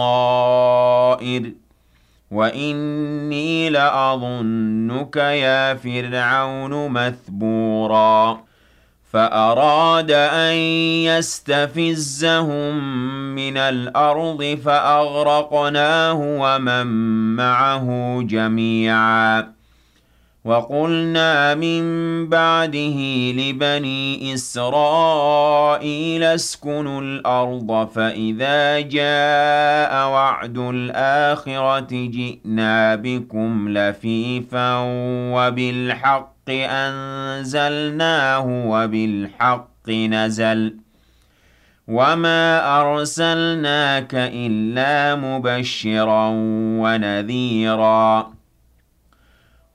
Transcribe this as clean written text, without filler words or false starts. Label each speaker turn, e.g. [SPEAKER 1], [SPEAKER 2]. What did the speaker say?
[SPEAKER 1] طائر وإني لأظنك يا فرعون مثبورا فأراد أن يستفزهم من الأرض فأغرقناه ومن معه جميعا وقلنا من بعده لبني إسرائيل اسكنوا الأرض فإذا جاء وعد الآخرة جئنا بكم لفيفا وبالحق أنزلناه وبالحق نزل وما أرسلناك إلا مبشرا ونذيرا